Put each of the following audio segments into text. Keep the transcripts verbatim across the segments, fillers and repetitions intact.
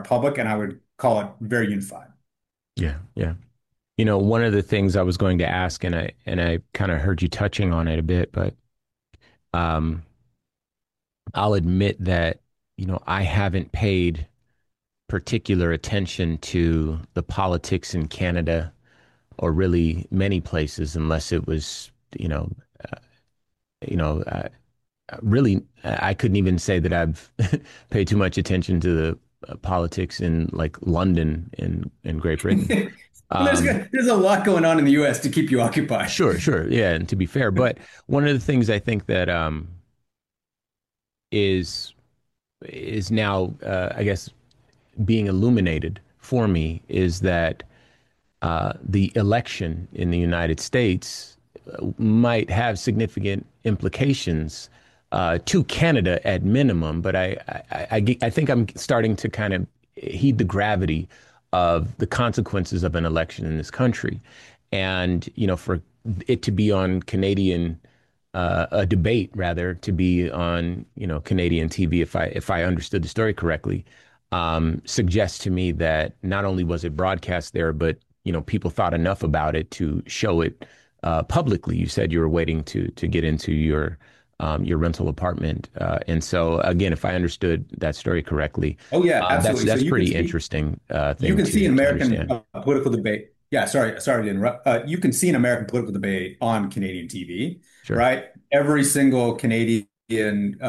public, and I would call it very unified. Yeah, yeah. You know, one of the things I was going to ask, and I and I kind of heard you touching on it a bit, but um, I'll admit that, you know, I haven't paid particular attention to the politics in Canada or really many places unless it was, you know, uh, you know, uh, really, I couldn't even say that I've paid too much attention to the uh, politics in like London in in Great Britain. Well, there's Um, there's a lot going on in the U S to keep you occupied. sure, sure, yeah, and to be fair, but one of the things I think that um, is is now, uh, I guess, being illuminated for me is that uh, the election in the United States uh, might have significant implications uh, to Canada at minimum. But I, I, I, I think I'm starting to kind of heed the gravity of the consequences of an election in this country. And, you know, for it to be on Canadian, uh, a debate rather, to be on, you know, Canadian T V, if I if I understood the story correctly, um, suggests to me that not only was it broadcast there, but you know, people thought enough about it to show it uh, publicly. You said you were waiting to to get into your um, your rental apartment, uh, and so again, if I understood that story correctly, Oh yeah, uh, that's absolutely. So that's you can pretty see interesting uh, you thing can see to an to American understand. uh, political debate. Yeah, sorry, sorry to interrupt. Uh, you can see an American political debate on Canadian T V, Sure. right? Every single Canadian uh,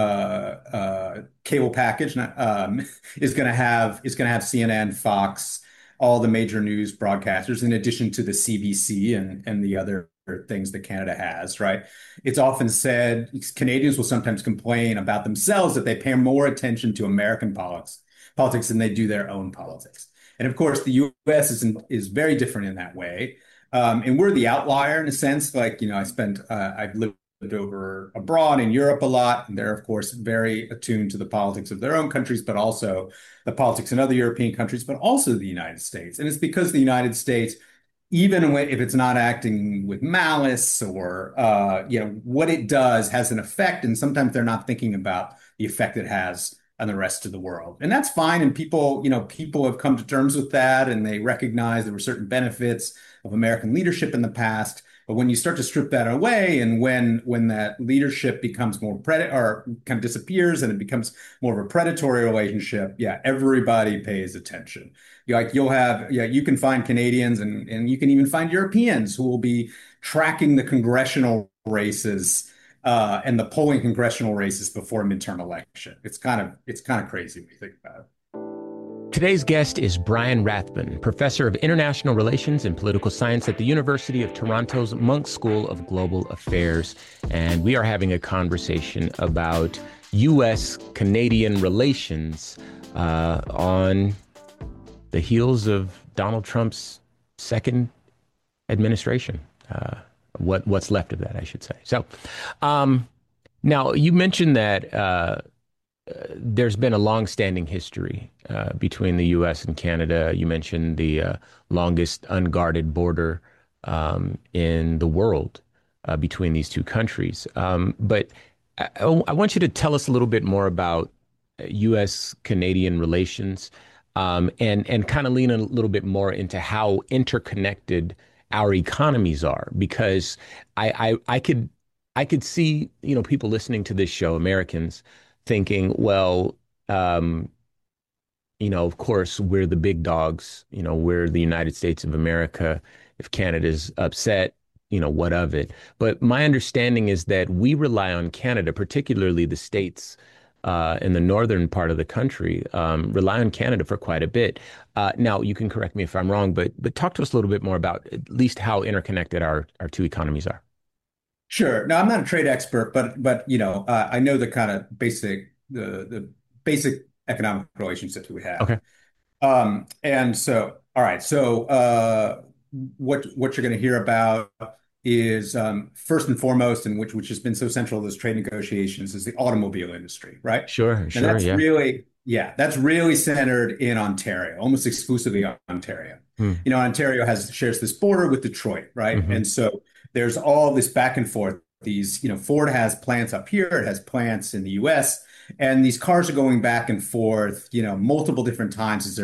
uh, cable package um, is going to have is going to have C N N, Fox, all the major news broadcasters, in addition to the C B C and and the other things that Canada has, right? It's often said Canadians will sometimes complain about themselves that they pay more attention to American politics politics than they do their own politics. And of course, the U S is in, is very different in that way. Um, and we're the outlier in a sense. Like, you know, I spent, uh, I've lived over abroad in Europe a lot, and they're, of course, very attuned to the politics of their own countries, but also the politics in other European countries, but also the United States. And it's because the United States, even when, if it's not acting with malice or, uh, you know, what it does has an effect. And sometimes they're not thinking about the effect it has on the rest of the world. And that's fine. And people, you know, people have come to terms with that and they recognize there were certain benefits of American leadership in the past. But when you start to strip that away and when when that leadership becomes more pred or kind of disappears and it becomes more of a predatory relationship, yeah, everybody pays attention. You like you'll have, yeah, you can find Canadians and and you can even find Europeans who will be tracking the congressional races uh, and the polling congressional races before a midterm election. It's kind of it's kind of crazy when you think about it. Today's guest is Brian Rathbun, professor of international relations and political science at the University of Toronto's Munk School of Global Affairs. And we are having a conversation about U S Canadian relations uh, on the heels of Donald Trump's second administration. Uh, what what's left of that, I should say. So, um, now you mentioned that uh, there's been a long-standing history uh, between the U S and Canada. You mentioned the uh, longest unguarded border um, in the world uh, between these two countries. Um, but I, I want you to tell us a little bit more about U S Canadian relations um, and and kind of lean a little bit more into how interconnected our economies are, because I, I I could I could see, you know, people listening to this show, Americans, thinking, well, um, you know, of course, we're the big dogs. You know, we're the United States of America. If Canada's upset, you know, what of it? But my understanding is that we rely on Canada, particularly the states uh, in the northern part of the country, um, rely on Canada for quite a bit. Uh, now, you can correct me if I'm wrong, but but talk to us a little bit more about at least how interconnected our our two economies are. Sure. Now, I'm not a trade expert, but but you know, uh, I know the kind of basic the the basic economic relationships we have. Okay. Um, and so, all right. So, uh, what what you're going to hear about is um, first and foremost, and which which has been so central to those trade negotiations, is the automobile industry, right? Sure, And sure, that's yeah. really, yeah, that's really centered in Ontario, almost exclusively on Ontario. Hmm. You know, Ontario has shares this border with Detroit, right? Hmm. And so there's all this back and forth. These, you know, Ford has plants up here, it has plants in the U S, and these cars are going back and forth, you know, multiple different times as they're